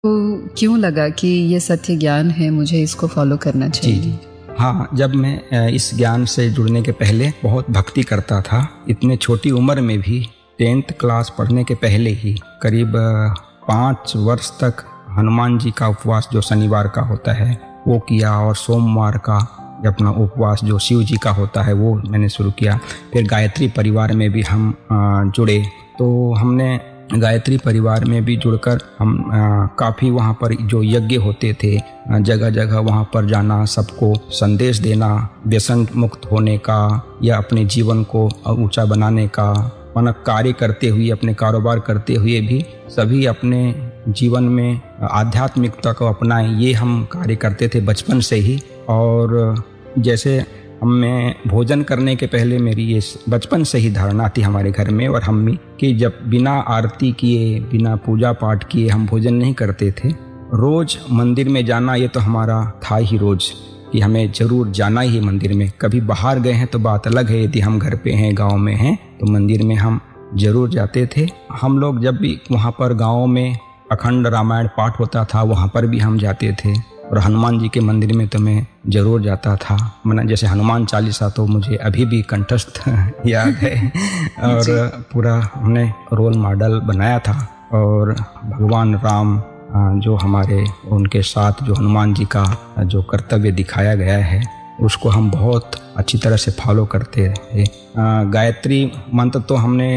तो क्यों लगा कि ये सत्य ज्ञान है, मुझे इसको फॉलो करना चाहिए? जी। हाँ, जब मैं इस ज्ञान से जुड़ने के पहले बहुत भक्ति करता था। इतने छोटी उम्र में भी 10th क्लास पढ़ने के पहले ही करीब 5 वर्ष तक हनुमान जी का उपवास जो शनिवार का होता है वो किया, और सोमवार का अपना उपवास जो शिव जी का होता है वो मैंने शुरू किया। फिर गायत्री परिवार में भी हम जुड़े, तो हमने गायत्री परिवार में भी जुड़कर हम काफ़ी वहाँ पर जो यज्ञ होते थे, जगह जगह वहाँ पर जाना, सबको संदेश देना, व्यसन मुक्त होने का या अपने जीवन को ऊंचा बनाने का, माना कार्य करते हुए, अपने कारोबार करते हुए भी सभी अपने जीवन में आध्यात्मिकता को अपनाएं, ये हम कार्य करते थे बचपन से ही। और जैसे मैं भोजन करने के पहले मेरी ये बचपन से ही धारणा थी हमारे घर में और हम भी, कि जब बिना आरती किए, बिना पूजा पाठ किए हम भोजन नहीं करते थे। रोज़ मंदिर में जाना ये तो हमारा था ही रोज़, कि हमें ज़रूर जाना ही मंदिर में। कभी बाहर गए हैं तो बात अलग है, यदि हम घर पे हैं, गांव में हैं, तो मंदिर में हम ज़रूर जाते थे। हम लोग जब भी वहाँ पर गाँव में अखंड रामायण पाठ होता था वहाँ पर भी हम जाते थे, और हनुमान जी के मंदिर में तो मैं ज़रूर जाता था। माना जैसे हनुमान चालीसा तो मुझे अभी भी कंठस्थ याद है और पूरा हमने रोल मॉडल बनाया था। और भगवान राम जो हमारे, उनके साथ जो हनुमान जी का जो कर्तव्य दिखाया गया है उसको हम बहुत अच्छी तरह से फॉलो करते रहे। गायत्री मंत्र तो हमने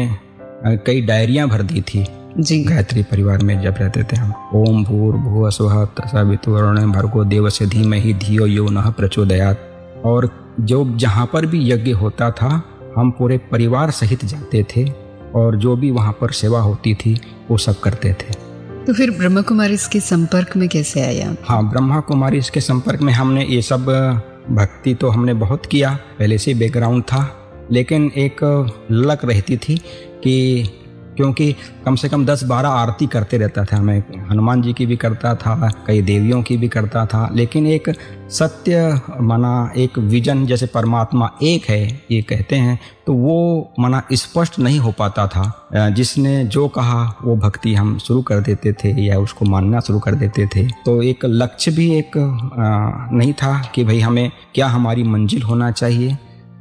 कई डायरियाँ भर दी थी जी। गायत्री परिवार में जब रहते थे हम। ओम भूर्भुवः स्वः तत्सवितुर्वरेण्यं भर्गो देवस्य धीमहि धियो यो नः प्रचोदयात्। और जो जहाँ पर भी यज्ञ होता था हम पूरे परिवार सहित जाते थे, और जो भी वहाँ पर सेवा होती थी वो सब करते थे। तो फिर ब्रह्मा कुमारी इसके संपर्क में कैसे आया? हाँ, ब्रह्मा कुमारी इसके संपर्क में हमने ये सब भक्ति तो हमने बहुत किया, पहले से बैकग्राउंड था, लेकिन एक ललक रहती थी कि क्योंकि कम से कम 10-12 आरती करते रहता था मैं, हनुमान जी की भी करता था, कई देवियों की भी करता था, लेकिन एक सत्य माना एक विजन, जैसे परमात्मा एक है ये कहते हैं, तो वो माना स्पष्ट नहीं हो पाता था। जिसने जो कहा वो भक्ति हम शुरू कर देते थे या उसको मानना शुरू कर देते थे। तो एक लक्ष्य भी एक नहीं था कि भाई हमें क्या हमारी मंजिल होना चाहिए।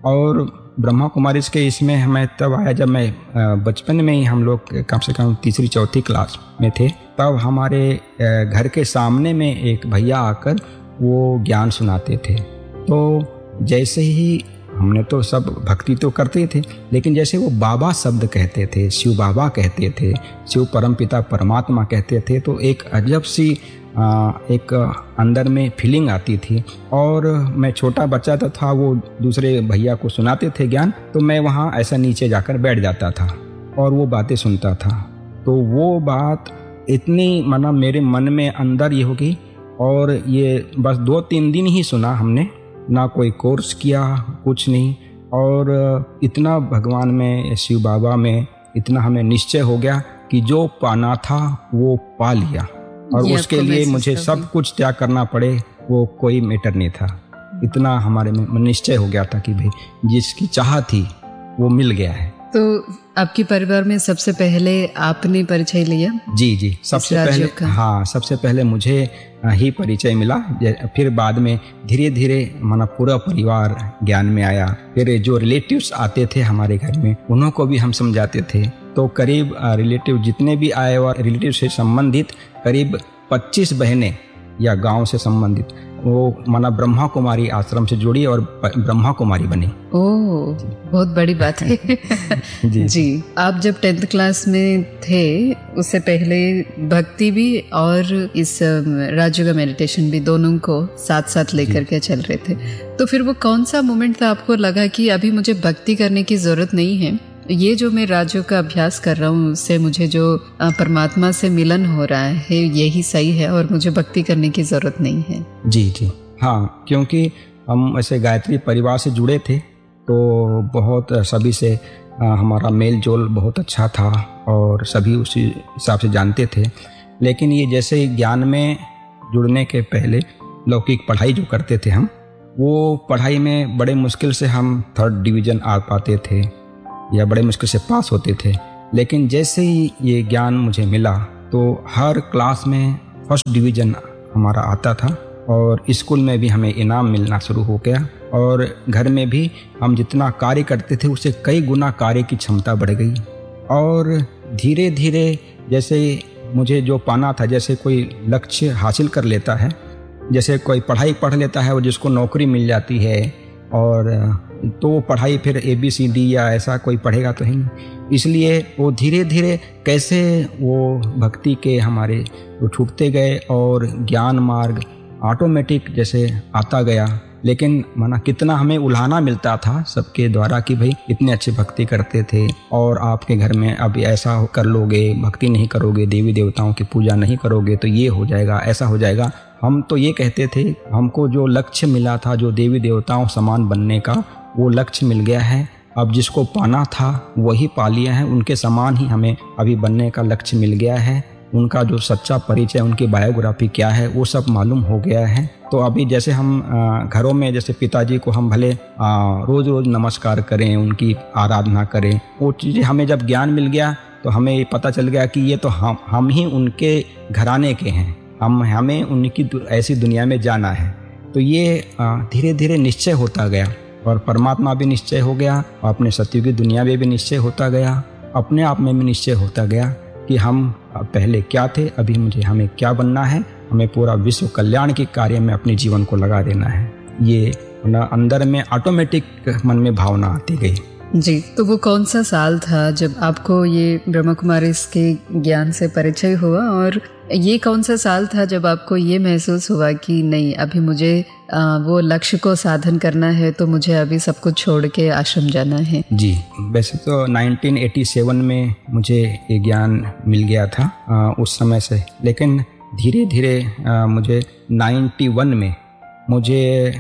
और ब्रह्मा कुमारी के इसमें हमें तब आया जब मैं बचपन में ही, हम लोग कम से कम 3री-4थी क्लास में थे, तब हमारे घर के सामने में एक भैया आकर वो ज्ञान सुनाते थे। तो जैसे ही हमने तो सब भक्ति तो करते थे, लेकिन जैसे वो बाबा शब्द कहते थे, शिव बाबा कहते थे, शिव परमपिता परमात्मा कहते थे, तो एक अजब सी एक अंदर में फीलिंग आती थी। और मैं छोटा बच्चा था, वो दूसरे भैया को सुनाते थे ज्ञान, तो मैं वहाँ ऐसा नीचे जाकर बैठ जाता था और वो बातें सुनता था। तो वो बात इतनी माना मेरे मन में अंदर ये होगी, और ये बस 2-3 दिन ही सुना हमने, ना कोई कोर्स किया, कुछ नहीं। और इतना भगवान में, शिव बाबा में इतना हमें निश्चय हो गया कि जो पाना था वो पा लिया, और उसके लिए मुझे सब कुछ त्याग करना पड़े वो कोई मैटर नहीं था। इतना हमारे में निश्चय हो गया था कि भाई जिसकी चाह थी वो मिल गया है। तो आपके परिवार में सबसे पहले आपने परिचय लिया? जी, सबसे पहले, हाँ, सबसे पहले मुझे ही परिचय मिला। फिर बाद में धीरे धीरे माना पूरा परिवार ज्ञान में आया। फिर जो रिलेटिव्स आते थे हमारे घर में उन्हों को भी हम समझाते थे। तो करीब रिलेटिव जितने भी आए और रिलेटिव से संबंधित करीब 25 बहनें या गांव से संबंधित वो माना ब्रह्मा कुमारी आश्रम से जुड़ी और ब्रह्मा कुमारी बनी। ओह, बहुत बड़ी बात है। जी। आप जब 10th क्लास में थे उससे पहले भक्ति भी और इस राजयोगा मेडिटेशन भी दोनों को साथ साथ लेकर के चल रहे थे, तो फिर वो कौन सा मोमेंट था आपको लगा कि अभी मुझे भक्ति करने की जरूरत नहीं है, ये जो मैं राजयोग का अभ्यास कर रहा हूँ उससे मुझे जो परमात्मा से मिलन हो रहा है यही सही है और मुझे भक्ति करने की ज़रूरत नहीं है? जी, हाँ, क्योंकि हम ऐसे गायत्री परिवार से जुड़े थे तो बहुत सभी से हमारा मेल जोल बहुत अच्छा था और सभी उसी हिसाब से जानते थे। लेकिन ये जैसे ज्ञान में जुड़ने के पहले लौकिक पढ़ाई जो करते थे हम, वो पढ़ाई में बड़े मुश्किल से हम 3rd डिवीज़न आ पाते थे या बड़े मुश्किल से पास होते थे। लेकिन जैसे ही ये ज्ञान मुझे मिला तो हर क्लास में फर्स्ट डिवीज़न हमारा आता था और स्कूल में भी हमें इनाम मिलना शुरू हो गया और घर में भी हम जितना कार्य करते थे उससे कई गुना कार्य की क्षमता बढ़ गई। और धीरे धीरे जैसे मुझे जो पाना था, जैसे कोई लक्ष्य हासिल कर लेता है, जैसे कोई पढ़ाई पढ़ लेता है और जिसको नौकरी मिल जाती है और तो वो पढ़ाई फिर ABCD या ऐसा कोई पढ़ेगा तो है नहीं, इसलिए वो धीरे धीरे कैसे वो भक्ति के हमारे वो छूटते गए और ज्ञान मार्ग ऑटोमेटिक जैसे आता गया। लेकिन माना कितना हमें उल्हाना मिलता था सबके द्वारा कि भाई इतने अच्छे भक्ति करते थे और आपके घर में अब ऐसा कर लोगे, भक्ति नहीं करोगे, देवी देवताओं की पूजा नहीं करोगे तो ये हो जाएगा, ऐसा हो जाएगा। हम तो ये कहते थे, हमको जो लक्ष्य मिला था जो देवी देवताओं समान बनने का, वो लक्ष्य मिल गया है। अब जिसको पाना था वही पा लिया है, उनके समान ही हमें अभी बनने का लक्ष्य मिल गया है। उनका जो सच्चा परिचय, उनकी बायोग्राफी क्या है वो सब मालूम हो गया है। तो अभी जैसे हम घरों में जैसे पिताजी को हम भले रोज़ रोज़ नमस्कार करें, उनकी आराधना करें, वो चीज़ें हमें जब ज्ञान मिल गया तो हमें ये पता चल गया कि ये तो हम ही उनके घराने के हैं, हमें उनकी ऐसी दुनिया में जाना है। तो ये धीरे धीरे निश्चय होता गया और परमात्मा भी निश्चय हो गया और अपने सत्युगी दुनिया में भी निश्चय होता गया, अपने आप में भी निश्चय होता गया कि हम पहले क्या थे, अभी हमें क्या बनना है। हमें पूरा विश्व कल्याण के कार्य में अपने जीवन को लगा देना है। ये अंदर में ऑटोमेटिक मन में भावना आती गई। जी, तो वो कौन सा साल था जब आपको ये ब्रह्म कुमारी के ज्ञान से परिचय हुआ, और ये कौन सा साल था जब आपको ये महसूस हुआ कि नहीं, अभी मुझे वो लक्ष्य को साधन करना है, तो मुझे अभी सब कुछ छोड़ के आश्रम जाना है? जी, वैसे तो 1987 में मुझे ये ज्ञान मिल गया था उस समय से, लेकिन धीरे धीरे मुझे 91 में मुझे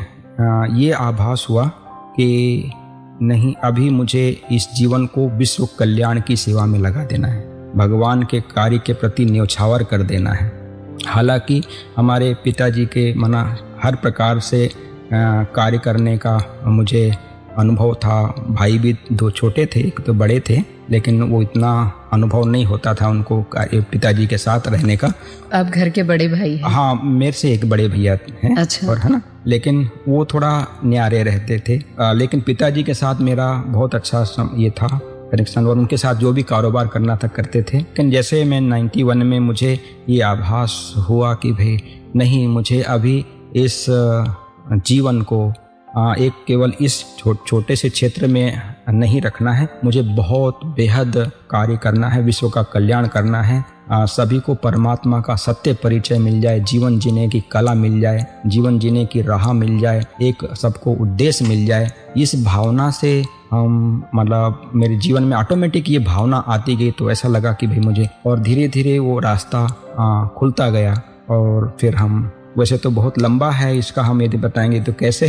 ये आभास हुआ कि नहीं, अभी मुझे इस जीवन को विश्व कल्याण की सेवा में लगा देना है, भगवान के कार्य के प्रति न्योछावर कर देना है। हालांकि हमारे पिताजी के मना हर प्रकार से कार्य करने का मुझे अनुभव था। भाई भी 2 छोटे थे, एक तो बड़े थे, लेकिन वो इतना अनुभव नहीं होता था उनको पिताजी के साथ रहने का। आप घर के बड़े भाई हैं? हाँ, मेरे से एक बड़े भैया हैं। अच्छा। और है ना, लेकिन वो थोड़ा न्यारे रहते थे। लेकिन पिताजी के साथ मेरा बहुत अच्छा ये था कनेक्शन, और उनके साथ जो भी कारोबार करना था करते थे। लेकिन जैसे मैं 91 में मुझे ये आभास हुआ कि भाई नहीं, मुझे अभी इस जीवन को एक केवल इस छोटे से क्षेत्र में नहीं रखना है, मुझे बहुत बेहद कार्य करना है, विश्व का कल्याण करना है, सभी को परमात्मा का सत्य परिचय मिल जाए, जीवन जीने की कला मिल जाए, जीवन जीने की राह मिल जाए, एक सबको उद्देश्य मिल जाए। इस भावना से हम मतलब मेरे जीवन में ऑटोमेटिक ये भावना आती गई। तो ऐसा लगा कि भाई मुझे, और धीरे धीरे वो रास्ता खुलता गया। और फिर हम, वैसे तो बहुत लंबा है इसका, हम यदि बताएंगे तो कैसे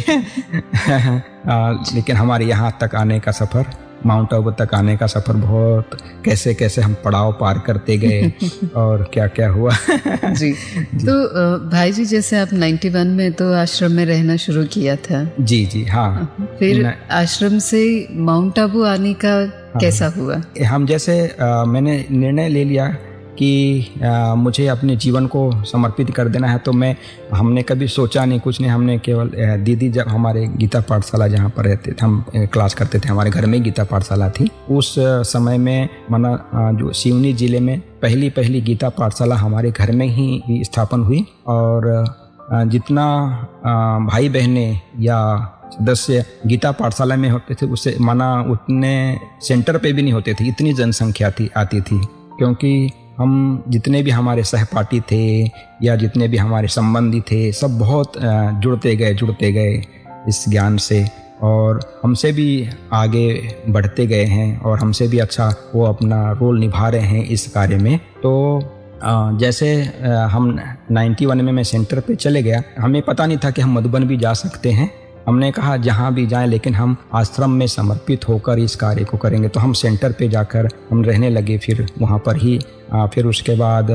लेकिन हमारे यहाँ तक आने का सफ़र, माउंट आबू तक आने का सफ़र, बहुत कैसे कैसे हम पड़ाव पार करते गए और क्या क्या हुआ। जी, तो भाई जी, जैसे आप 91 में तो आश्रम में रहना शुरू किया था? जी जी, हाँ। फिर आश्रम से माउंट आबू आने का कैसा हुआ? हम जैसे मैंने निर्णय ले लिया कि मुझे अपने जीवन को समर्पित कर देना है, तो हमने कभी सोचा नहीं, कुछ नहीं। हमने केवल दीदी, जब हमारे गीता पाठशाला जहाँ पर रहते थे, हम क्लास करते थे, हमारे घर में गीता पाठशाला थी। उस समय में माना जो सिवनी जिले में पहली गीता पाठशाला हमारे घर में ही स्थापन हुई। और जितना भाई बहने या सदस्य गीता पाठशाला में होते थे, उससे माना उतने सेंटर पे भी नहीं होते थे, इतनी जनसंख्या आती थी। क्योंकि हम जितने भी हमारे सहपाठी थे या जितने भी हमारे संबंधी थे, सब बहुत जुड़ते गए इस ज्ञान से, और हमसे भी आगे बढ़ते गए हैं और हमसे भी अच्छा वो अपना रोल निभा रहे हैं इस कार्य में। तो जैसे हम 91 में मैं सेंटर पे चले गया, हमें पता नहीं था कि हम मधुबन भी जा सकते हैं। हमने कहा जहाँ भी जाएं, लेकिन हम आश्रम में समर्पित होकर इस कार्य को करेंगे। तो हम सेंटर पे जाकर हम रहने लगे, फिर वहाँ पर ही। फिर उसके बाद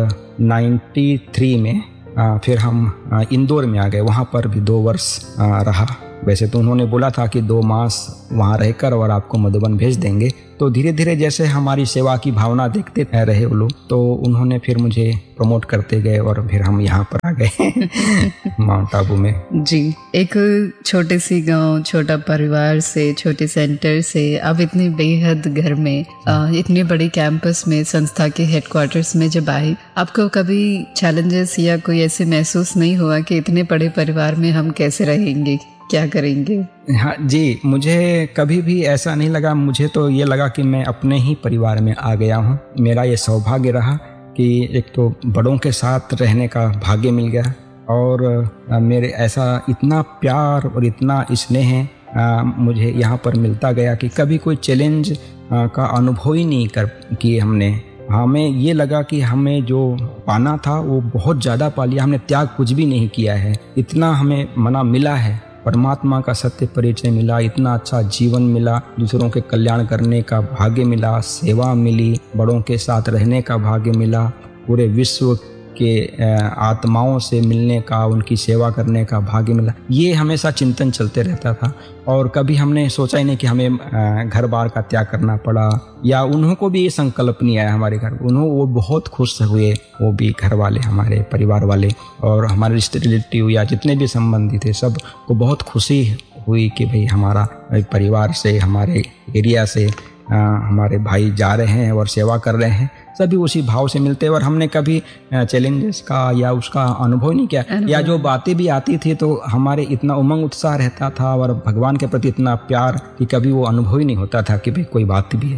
93 में फिर हम इंदौर में आ गए, वहाँ पर भी 2 वर्ष रहा। वैसे तो उन्होंने बोला था कि 2 मास वहाँ रहकर और आपको मधुबन भेज देंगे। तो धीरे धीरे जैसे हमारी सेवा की भावना देखते रहे वो लोग, तो उन्होंने फिर मुझे प्रमोट करते गए और फिर हम यहाँ पर आ गए माउंट आबू में। जी, एक छोटे सी गांव, छोटा परिवार से, छोटे सेंटर से अब इतनी बेहद घर में, इतने बड़े कैंपस में, संस्था के हेडक्वार्टर्स में जब आए, आपको कभी चैलेंजेस या कोई ऐसे महसूस नहीं हुआ कि इतने बड़े परिवार में हम कैसे रहेंगे, क्या करेंगे? हाँ जी, मुझे कभी भी ऐसा नहीं लगा। मुझे तो ये लगा कि मैं अपने ही परिवार में आ गया हूँ। मेरा ये सौभाग्य रहा कि एक तो बड़ों के साथ रहने का भाग्य मिल गया और मेरे ऐसा इतना प्यार और इतना स्नेह मुझे यहाँ पर मिलता गया कि कभी कोई चैलेंज का अनुभव ही नहीं किए हमने। हमें ये लगा कि हमें जो पाना था वो बहुत ज़्यादा पा लिया, हमने त्याग कुछ भी नहीं किया है। इतना हमें मना मिला है, परमात्मा का सत्य परिचय मिला, इतना अच्छा जीवन मिला, दूसरों के कल्याण करने का भाग्य मिला, सेवा मिली, बड़ों के साथ रहने का भाग्य मिला, पूरे विश्व के आत्माओं से मिलने का, उनकी सेवा करने का भाग्य मिला। ये हमेशा चिंतन चलते रहता था और कभी हमने सोचा ही नहीं कि हमें घर बार का त्याग करना पड़ा, या उन्हों को भी ये संकल्प नहीं आया हमारे घर। वो बहुत खुश हुए, वो भी घर वाले, हमारे परिवार वाले और हमारे रिलेटिव या जितने भी संबंधी थे, सब को बहुत खुशी हुई कि भाई हमारा परिवार से, हमारे एरिया से हमारे भाई जा रहे हैं और सेवा कर रहे हैं। सभी उसी भाव से मिलते हैं और हमने कभी चैलेंजेस का या उसका अनुभव नहीं किया, या जो बातें भी आती थी तो हमारे इतना उमंग उत्साह रहता था और भगवान के प्रति इतना प्यार कि कभी वो अनुभव ही नहीं होता था कि भाई कोई बात भी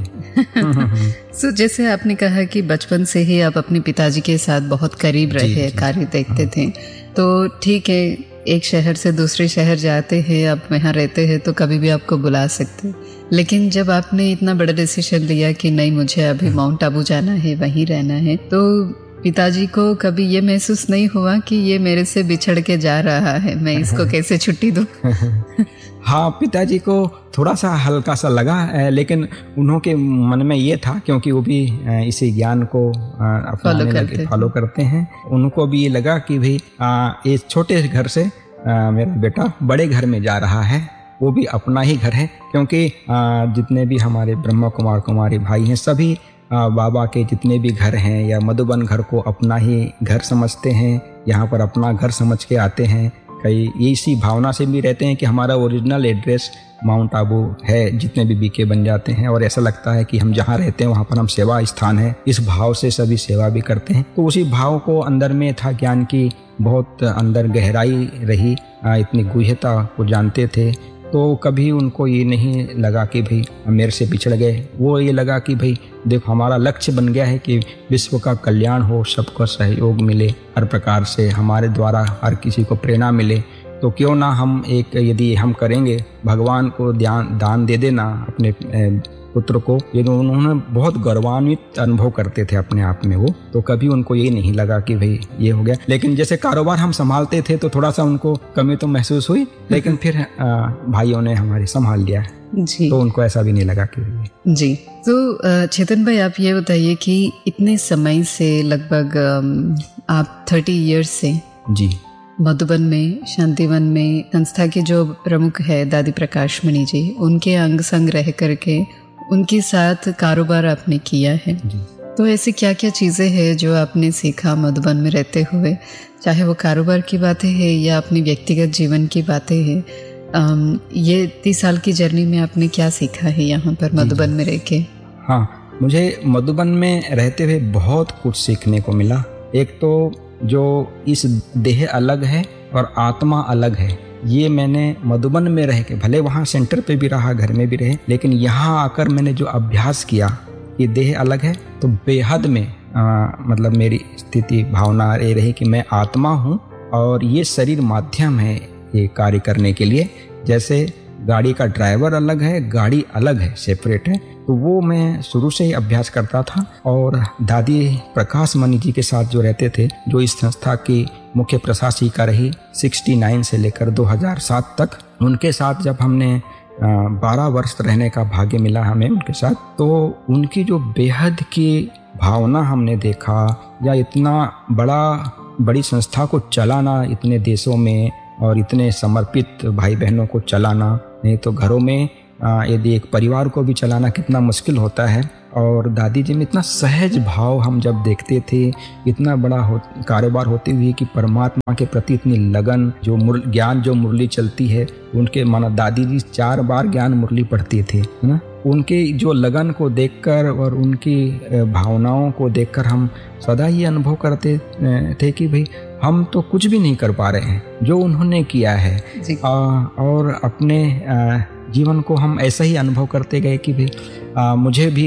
है। जैसे आपने कहा कि बचपन से ही आप अपने पिताजी के साथ बहुत करीब रहे, कार्य देखते थे, तो ठीक है, एक शहर से दूसरे शहर जाते हैं, आप वहाँ रहते हैं तो कभी भी आपको बुला सकते, लेकिन जब आपने इतना बड़ा डिसीजन लिया कि नहीं, मुझे अभी माउंट आबू जाना है, वहीं रहना है, तो पिताजी को कभी ये महसूस नहीं हुआ कि ये मेरे से बिछड़ के जा रहा है, मैं इसको कैसे छुट्टी दूं? हाँ, पिताजी को थोड़ा सा हल्का सा लगा, लेकिन उन्होंने मन में ये था, क्योंकि वो भी इसी ज्ञान को फॉलो करते हैं, उनको भी ये लगा कि भाई इस छोटे घर से मेरा बेटा बड़े घर में जा रहा है, वो भी अपना ही घर है। क्योंकि जितने भी हमारे ब्रह्मा कुमार कुमारी भाई हैं, सभी बाबा के जितने भी घर हैं या मधुबन घर को अपना ही घर समझते हैं, यहाँ पर अपना घर समझ के आते हैं। कई इसी भावना से भी रहते हैं कि हमारा ओरिजिनल एड्रेस माउंट आबू है, जितने भी बीके बन जाते हैं और ऐसा लगता है कि हम जहाँ रहते हैं वहाँ पर हम सेवा स्थान है, इस भाव से सभी सेवा भी करते हैं। तो उसी भाव को अंदर में था, ज्ञान की बहुत अंदर गहराई रही, इतनी गुह्यता को जानते थे, तो कभी उनको ये नहीं लगा कि भाई मेरे से पिछड़ गए। वो ये लगा कि भाई देखो, हमारा लक्ष्य बन गया है कि विश्व का कल्याण हो, सबको सहयोग मिले, हर प्रकार से हमारे द्वारा हर किसी को प्रेरणा मिले, तो क्यों ना हम एक, यदि हम करेंगे, भगवान को दान दे देना अपने पुत्र को। ये उन्होंने बहुत गौरवान्वित अनुभव करते थे अपने आप में वो, तो कभी उनको ये नहीं लगा कि भाई ये हो गया। लेकिन जैसे कारोबार हम संभालते थे तो थोड़ा सा उनको कमी तो महसूस हुई, लेकिन फिर भाइयों ने हमारे संभाल लिया जी, तो उनको ऐसा भी नहीं लगा कि जी। तो चेतन भाई, आप ये बताइए कि इतने समय से, लगभग आप 30 इयर्स से जी मधुबन में, शांतिवन में, संस्था के जो प्रमुख है दादी प्रकाश मणि जी, उनके अंग संग रह करके उनके साथ कारोबार आपने किया है। तो ऐसी क्या क्या चीज़ें हैं जो आपने सीखा मधुबन में रहते हुए, चाहे वो कारोबार की बातें हैं या अपनी व्यक्तिगत जीवन की बातें हैं? ये 30 साल की जर्नी में आपने क्या सीखा है यहाँ पर मधुबन में रह के? हाँ, मुझे मधुबन में रहते हुए बहुत कुछ सीखने को मिला। एक तो जो इस देह अलग है और आत्मा अलग है, ये मैंने मधुबन में रह के, भले वहाँ सेंटर पे भी रहा, घर में भी रहे, लेकिन यहाँ आकर मैंने जो अभ्यास किया कि देह अलग है, तो बेहद में मतलब मेरी स्थिति भावना ये रही कि मैं आत्मा हूँ और ये शरीर माध्यम है ये कार्य करने के लिए। जैसे गाड़ी का ड्राइवर अलग है, गाड़ी अलग है, सेपरेट है, तो वो मैं शुरू से ही अभ्यास करता था। और दादी प्रकाश मणि जी के साथ जो रहते थे, जो इस संस्था की मुख्य प्रशासिका रही 69 से लेकर 2007 तक, उनके साथ जब हमने 12 वर्ष रहने का भाग्य मिला हमें उनके साथ, तो उनकी जो बेहद की भावना हमने देखा, या इतना बड़ी संस्था को चलाना इतने देशों में, और इतने समर्पित भाई बहनों को चलाना, नहीं तो घरों में यदि एक परिवार को भी चलाना कितना मुश्किल होता है। और दादी जी में इतना सहज भाव हम जब देखते थे, इतना बड़ा कारोबार होते हुए कि परमात्मा के प्रति इतनी लगन, जो ज्ञान जो मुरली चलती है, उनके माना दादी जी 4 बार ज्ञान मुरली पढ़ते थे, है ना। उनके जो लगन को देखकर और उनकी भावनाओं को देखकर हम सदा ये अनुभव करते थे कि भाई हम तो कुछ भी नहीं कर पा रहे हैं, जो उन्होंने किया है। और अपने जीवन को हम ऐसा ही अनुभव करते गए कि भाई मुझे भी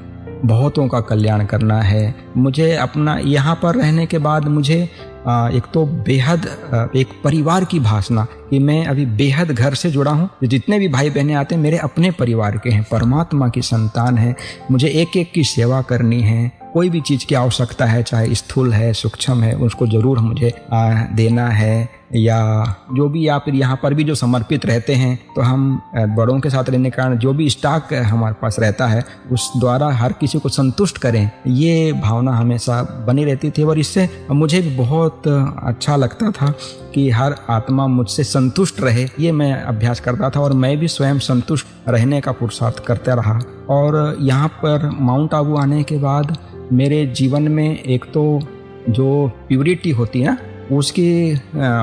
बहुतों का कल्याण करना है। मुझे अपना यहाँ पर रहने के बाद मुझे एक तो बेहद एक परिवार की भावना कि मैं अभी बेहद घर से जुड़ा हूँ। जितने भी भाई बहनें आते हैं मेरे अपने परिवार के हैं, परमात्मा की संतान है। मुझे एक एक की सेवा करनी है। कोई भी चीज़ की आवश्यकता है, चाहे स्थूल है, सूक्ष्म है, उसको ज़रूर मुझे देना है। या जो भी या फिर यहाँ पर भी जो समर्पित रहते हैं, तो हम बड़ों के साथ रहने के कारण जो भी स्टॉक हमारे पास रहता है उस द्वारा हर किसी को संतुष्ट करें, ये भावना हमेशा बनी रहती थी। और इससे मुझे भी बहुत अच्छा लगता था कि हर आत्मा मुझसे संतुष्ट रहे, ये मैं अभ्यास करता था। और मैं भी स्वयं संतुष्ट रहने का पुरुषार्थ करता रहा। और यहाँ पर माउंट आबू आने के बाद मेरे जीवन में एक तो जो प्योरिटी होती है, उसकी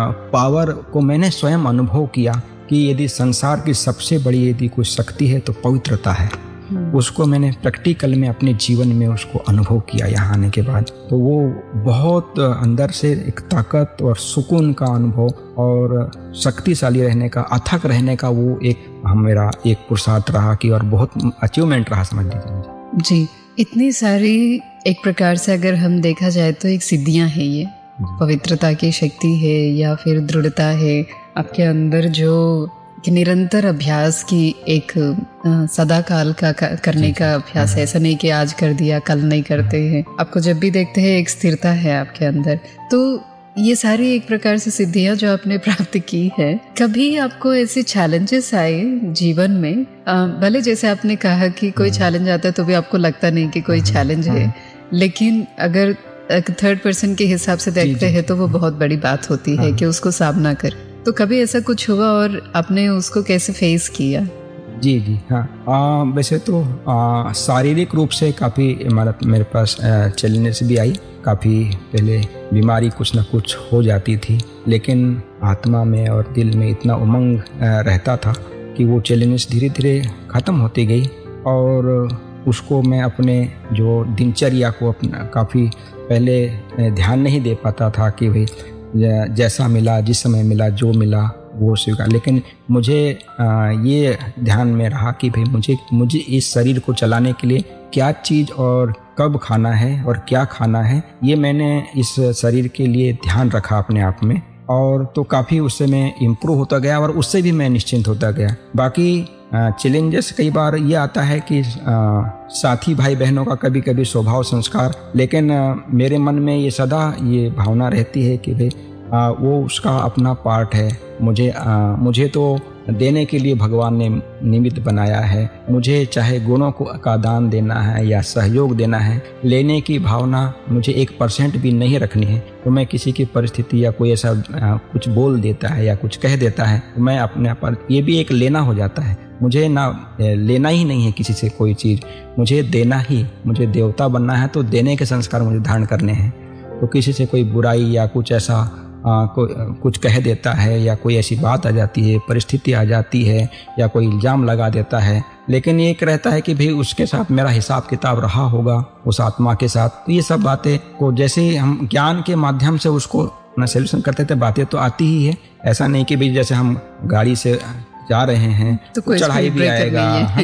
पावर को मैंने स्वयं अनुभव किया कि यदि संसार की सबसे बड़ी यदि कोई शक्ति है तो पवित्रता है। उसको मैंने प्रैक्टिकल में अपने जीवन में उसको अनुभव किया यहाँ आने के बाद। तो वो बहुत अंदर से एक ताकत और सुकून का अनुभव और शक्तिशाली रहने का, अथक रहने का वो एक मेरा एक पुरुषार्थ रहा कि और बहुत अचीवमेंट रहा, समझ लीजिए जी। इतनी सारी एक प्रकार से अगर हम देखा जाए तो एक सिद्धियां हैं, ये पवित्रता की शक्ति है या फिर दृढ़ता है आपके अंदर, जो कि निरंतर अभ्यास की एक सदा काल का करने का अभ्यास है। ऐसा नहीं कि आज कर दिया कल नहीं करते हैं। आपको जब भी देखते हैं एक स्थिरता है आपके अंदर। तो ये सारी एक प्रकार से सिद्धियां जो आपने प्राप्त की है, कभी आपको ऐसे चैलेंजेस आए जीवन में? भले जैसे आपने कहा कि कोई चैलेंज आता है तो भी आपको लगता नहीं कि कोई चैलेंज है, लेकिन अगर थर्ड पर्सन के हिसाब से देखते हैं तो वो बहुत बड़ी बात होती है कि उसको सामना कर। तो कभी ऐसा कुछ हुआ और आपने उसको कैसे फेस किया? जी हाँ। वैसे तो शारीरिक रूप से काफ़ी मेरे पास चैलेंजेस भी आई। काफ़ी पहले बीमारी कुछ ना कुछ हो जाती थी, लेकिन आत्मा में और दिल में इतना उमंग रहता था कि वो चैलेंजेस धीरे धीरे ख़त्म होती गई। और उसको मैं अपने जो दिनचर्या को अपना काफ़ी पहले ध्यान नहीं दे पाता था कि भाई जैसा मिला, जिस समय मिला, जो मिला वो स्वीकार। लेकिन मुझे ये ध्यान में रहा कि भाई मुझे इस शरीर को चलाने के लिए क्या चीज़ और कब खाना है और क्या खाना है, ये मैंने इस शरीर के लिए ध्यान रखा अपने आप में। और तो काफ़ी उससे मैं इम्प्रूव होता गया और उससे भी मैं निश्चिंत होता गया। बाकी चैलेंजेस कई बार ये आता है कि साथी भाई बहनों का कभी कभी स्वभाव संस्कार, लेकिन मेरे मन में ये सदा ये भावना रहती है कि भाई वो उसका अपना पार्ट है। मुझे तो देने के लिए भगवान ने निमित्त बनाया है। मुझे चाहे गुणों का दान देना है या सहयोग देना है, लेने की भावना मुझे 1% भी नहीं रखनी है। तो मैं किसी की परिस्थिति या कोई ऐसा कुछ बोल देता है या कुछ कह देता है, तो मैं अपने पर ये भी एक लेना हो जाता है। मुझे ना लेना ही नहीं है किसी से कोई चीज़, मुझे देना ही। मुझे देवता बनना है तो देने के संस्कार मुझे धारण करने हैं। तो किसी से कोई बुराई या कुछ ऐसा कुछ कह देता है या कोई ऐसी बात आ जाती है, परिस्थिति आ जाती है या कोई इल्ज़ाम लगा देता है, लेकिन ये एक रहता है कि भाई उसके साथ मेरा हिसाब किताब रहा होगा, उस आत्मा के साथ। तो ये सब बातें को जैसे ही हम ज्ञान के माध्यम से उसको सोल्यूशन करते थे, बातें तो आती ही है। ऐसा नहीं कि भाई जैसे हम गाड़ी से जा रहे हैं तो चढ़ाई भी आएगा, है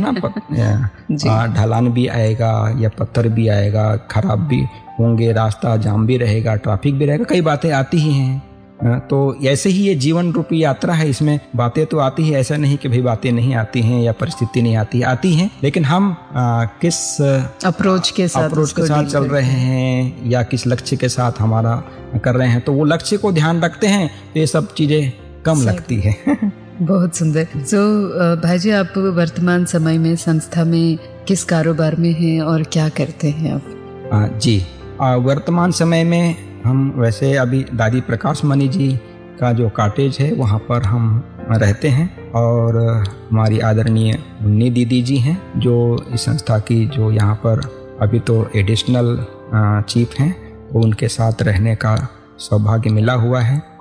ना, ढलान भी आएगा या पत्थर भी आएगा, खराब भी होंगे, रास्ता जाम भी रहेगा, ट्रैफिक भी रहेगा, कई बातें आती ही हैं। तो ऐसे ही ये जीवन रूपी यात्रा है, इसमें बातें तो आती है। ऐसा नहीं कि भाई बातें नहीं आती हैं या परिस्थिति नहीं आती हैं, लेकिन हम किस अप्रोच के साथ चल रहे हैं या किस लक्ष्य के साथ हमारा कर रहे हैं, तो वो लक्ष्य को ध्यान रखते हैं तो ये सब चीज़ें कम लगती है। बहुत सुंदर। भाई जी, आप वर्तमान समय में संस्था में किस कारोबार में हैं और क्या करते हैं आप? जी, वर्तमान समय में हम वैसे अभी दादी प्रकाश मणि जी का जो कॉटेज है वहाँ पर हम रहते हैं। और हमारी आदरणीय मुन्नी दीदी जी हैं जो इस संस्था की जो यहाँ पर अभी तो एडिशनल चीफ हैं, वो उनके साथ रहने का सौभाग्य मिला हुआ है।